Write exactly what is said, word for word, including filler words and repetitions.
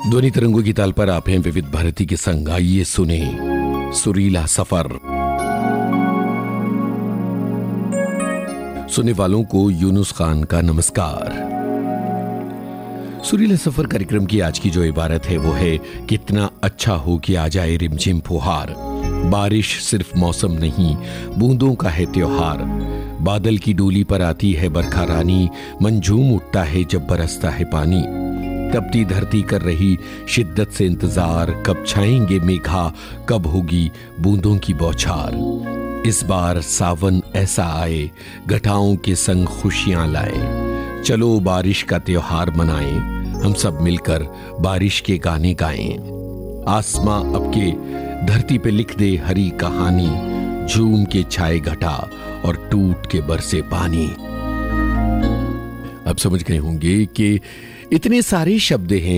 ध्वनि तरंगों की ताल पर आप हैं विविध भारती के संग। आइए सुने सुरीला सफर। सुनने वालों को यूनुस खान का नमस्कार। सुरीला सफर कार्यक्रम की आज की जो इबारत है वो है, कितना अच्छा हो कि आ जाए रिमझिम फुहार। बारिश सिर्फ मौसम नहीं, बूंदों का है त्योहार। बादल की डोली पर आती है बरखा रानी, मन झूम उठता है जब बरसता है पानी। तपती धरती कर रही शिद्दत से इंतजार, कब छाएंगे मेघा, कब होगी बूंदों की बौछार। इस बार सावन ऐसा आए, घटाओं के संग खुशियां लाए। चलो बारिश का त्योहार मनाएं, हम सब मिलकर बारिश के गाने गाएं। आसमां अब के धरती पे लिख दे हरी कहानी, झूम के छाए घटा और टूट के बरसे पानी। अब समझ गए होंगे कि इतने सारे शब्द हैं